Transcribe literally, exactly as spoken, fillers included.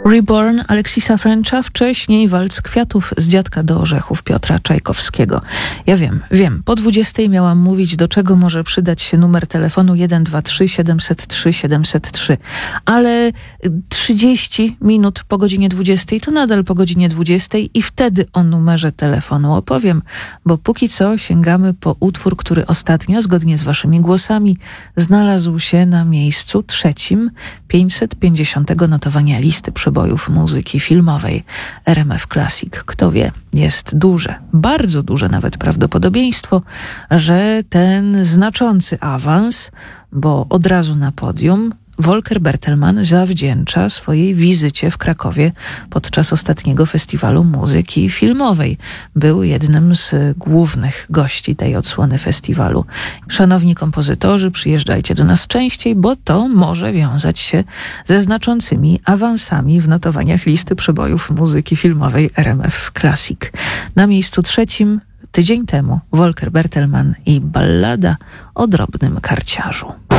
Reborn Aleksisa Frencha, wcześniej Walc kwiatów z Dziadka do orzechów Piotra Czajkowskiego. Ja wiem, wiem, po dwudziestej miałam mówić, do czego może przydać się numer telefonu jeden dwa trzy siedem zero trzy siedem zero trzy, ale trzydzieści minut po godzinie dwudziestej to nadal po godzinie dwudziestej i wtedy o numerze telefonu opowiem, bo póki co sięgamy po utwór, który ostatnio, zgodnie z waszymi głosami, znalazł się na miejscu trzecim pięćset pięćdziesiątego notowania listy przebojów muzyki filmowej R M F Classic. Kto wie, jest duże, bardzo duże nawet prawdopodobieństwo, że ten znaczący awans, bo od razu na podium, Volker Bertelmann zawdzięcza swojej wizycie w Krakowie podczas ostatniego festiwalu muzyki filmowej. Był jednym z głównych gości tej odsłony festiwalu. Szanowni kompozytorzy, przyjeżdżajcie do nas częściej, bo to może wiązać się ze znaczącymi awansami w notowaniach listy przebojów muzyki filmowej R M F Classic. Na miejscu trzecim tydzień temu Volker Bertelmann i ballada o drobnym karciarzu.